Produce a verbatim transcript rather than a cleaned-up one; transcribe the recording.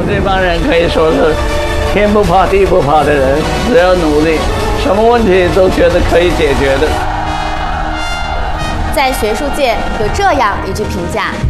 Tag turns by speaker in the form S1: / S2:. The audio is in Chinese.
S1: 这帮人可以说是天不怕地不怕的人，只要努力，什么问题都觉得可以解决的。
S2: 在学术界有这样一句评价：